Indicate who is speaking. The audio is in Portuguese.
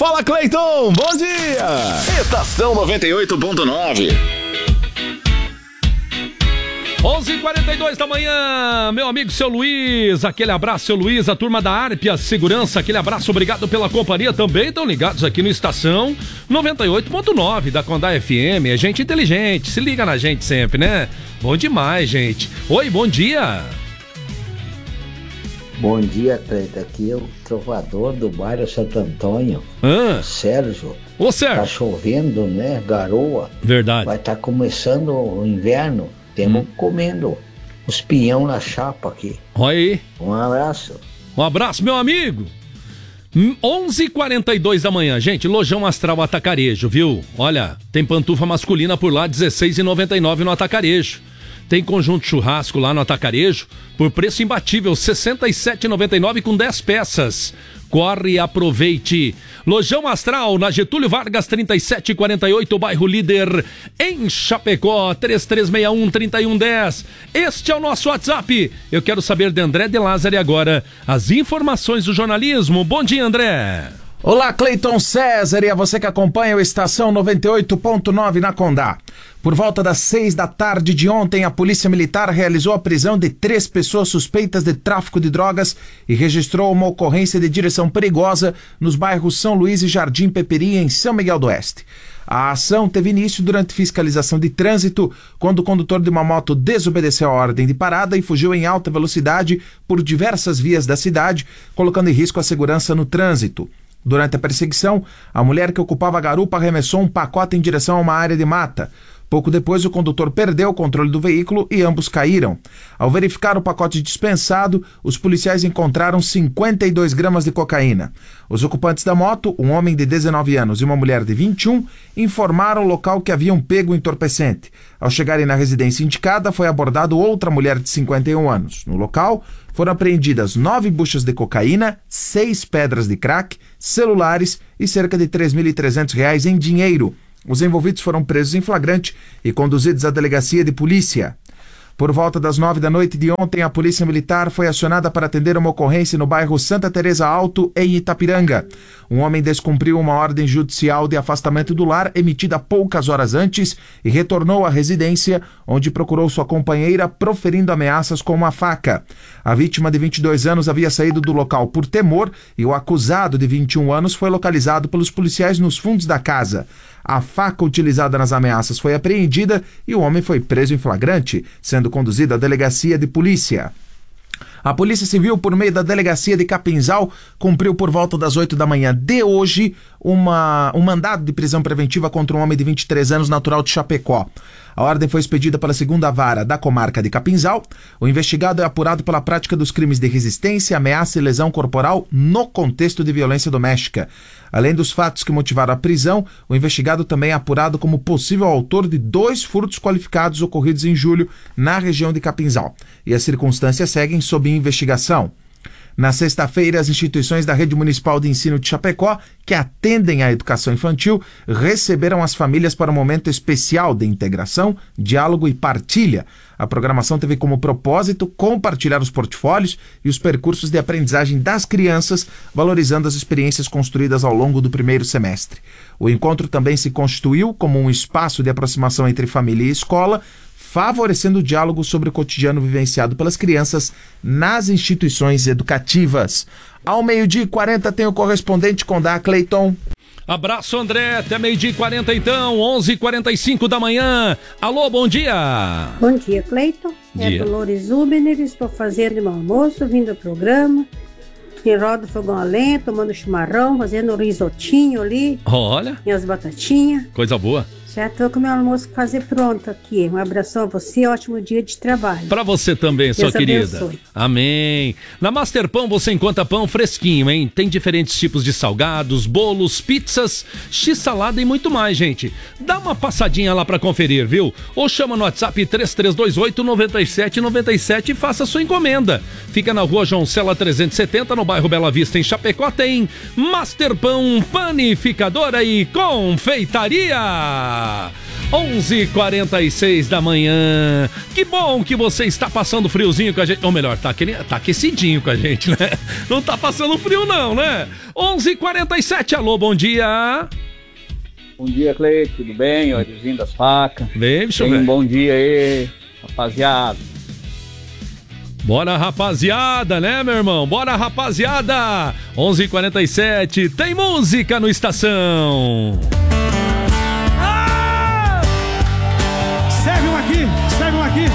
Speaker 1: Fala, Cleiton, bom dia!
Speaker 2: Estação 98.9.
Speaker 3: 11h42 da manhã, meu amigo seu Luiz, aquele abraço, seu Luiz, a turma da Arpia Segurança, aquele abraço, obrigado pela companhia, também estão ligados aqui no Estação 98.9 da Condá FM, é gente inteligente, se liga na gente sempre, né? Bom demais, gente. Oi, bom dia.
Speaker 4: Bom dia, Cleiton, aqui é o trovador do bairro Santo Antônio, Sérgio.
Speaker 3: Ô, Sérgio.
Speaker 4: Tá chovendo, né, garoa.
Speaker 3: Verdade.
Speaker 4: Vai estar começando o inverno. Temos comendo os pinhão na chapa aqui.
Speaker 3: Olha aí.
Speaker 4: Um abraço.
Speaker 3: Um abraço, meu amigo. 11h42 da manhã, gente, Lojão Astral Atacarejo, viu? Olha, tem pantufa masculina por lá, R$16,99 no Atacarejo. Tem conjunto churrasco lá no Atacarejo, por preço imbatível, R$67,99 com 10 peças. Corre e aproveite. Lojão Astral, na Getúlio Vargas, 3748, bairro Líder, em Chapecó, 3361-3110. Este é o nosso WhatsApp. Eu quero saber de André de Lázari agora as informações do jornalismo. Bom dia, André.
Speaker 1: Olá, Cleiton César e a você que acompanha o Estação 98.9 na Condá. Por volta das 6 da tarde de ontem, a Polícia Militar realizou a prisão de 3 pessoas suspeitas de tráfico de drogas e registrou uma ocorrência de direção perigosa nos bairros São Luís e Jardim Peperi, em São Miguel do Oeste. A ação teve início durante fiscalização de trânsito, quando o condutor de uma moto desobedeceu a ordem de parada e fugiu em alta velocidade por diversas vias da cidade, colocando em risco a segurança no trânsito. Durante a perseguição, a mulher que ocupava a garupa arremessou um pacote em direção a uma área de mata. Pouco depois, o condutor perdeu o controle do veículo e ambos caíram. Ao verificar o pacote dispensado, os policiais encontraram 52 gramas de cocaína. Os ocupantes da moto, um homem de 19 anos e uma mulher de 21, informaram o local que haviam pego o entorpecente. Ao chegarem na residência indicada, foi abordado outra mulher de 51 anos. No local, foram apreendidas 9 buchas de cocaína, 6 pedras de crack, celulares e cerca de R$3.300 em dinheiro. Os envolvidos foram presos em flagrante e conduzidos à delegacia de polícia. Por volta das 9 da noite de ontem, a Polícia Militar foi acionada para atender uma ocorrência no bairro Santa Teresa Alto, em Itapiranga. Um homem descumpriu uma ordem judicial de afastamento do lar emitida poucas horas antes e retornou à residência, onde procurou sua companheira, proferindo ameaças com uma faca. A vítima de 22 anos havia saído do local por temor e o acusado de 21 anos foi localizado pelos policiais nos fundos da casa. A faca utilizada nas ameaças foi apreendida e o homem foi preso em flagrante, sendo conduzido à delegacia de polícia. A Polícia Civil, por meio da Delegacia de Capinzal, cumpriu por volta das 8 da manhã de hoje um mandado de prisão preventiva contra um homem de 23 anos natural de Chapecó. A ordem foi expedida pela 2ª Vara da Comarca de Capinzal. O investigado é apurado pela prática dos crimes de resistência, ameaça e lesão corporal no contexto de violência doméstica. Além dos fatos que motivaram a prisão, o investigado também é apurado como possível autor de 2 furtos qualificados ocorridos em julho na região de Capinzal. E as circunstâncias seguem sob investigação. Na sexta-feira, as instituições da Rede Municipal de Ensino de Chapecó, que atendem à educação infantil, receberam as famílias para um momento especial de integração, diálogo e partilha. A programação teve como propósito compartilhar os portfólios e os percursos de aprendizagem das crianças, valorizando as experiências construídas ao longo do primeiro semestre. O encontro também se constituiu como um espaço de aproximação entre família e escola, favorecendo o diálogo sobre o cotidiano vivenciado pelas crianças nas instituições educativas. Ao 12h40 tem o correspondente Condá, Cleiton.
Speaker 3: Abraço, André, até 12h40 então, 11h45 da manhã. Alô, bom dia.
Speaker 5: Bom dia, Cleiton. É Dolores Ubener, estou fazendo meu almoço, vindo ao programa. Em roda do fogão a lenha, tomando chimarrão, fazendo um risotinho ali.
Speaker 3: Olha.
Speaker 5: E as batatinhas.
Speaker 3: Coisa boa.
Speaker 5: Já estou com meu almoço fazer pronto aqui. Um abração a você, ótimo dia de trabalho.
Speaker 3: Para você também, sua querida.
Speaker 5: Abençoe.
Speaker 3: Amém. Na Master Pão você encontra pão fresquinho, hein? Tem diferentes tipos de salgados, bolos, pizzas, x-salada e muito mais, gente. Dá uma passadinha lá para conferir, viu? Ou chama no WhatsApp 3328-9797 e faça sua encomenda. Fica na rua João Cela 370, no bairro Bela Vista, em Chapecó. Tem Master Pão, panificadora e confeitaria. 11h46 da manhã. Que bom que você está passando friozinho com a gente. Ou melhor, tá aquecidinho com a gente, né? Não tá passando frio não, né? 11h47, alô, bom dia.
Speaker 6: Bom dia, Cleito, tudo bem? Orizinho das Facas.
Speaker 3: Bem, bicho,
Speaker 6: um bom dia aí, rapaziada.
Speaker 3: Bora, rapaziada, né, meu irmão? Bora, rapaziada! 11h47, tem música no Estação.